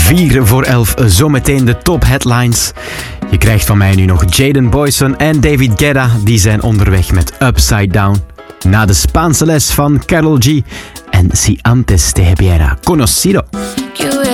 4 voor 11, zometeen de top headlines. Je krijgt van mij nu nog Jaden Boyson en David Guetta, die zijn onderweg met Upside Down. Na de Spaanse les van Karol G en Si antes te hubiera conocido.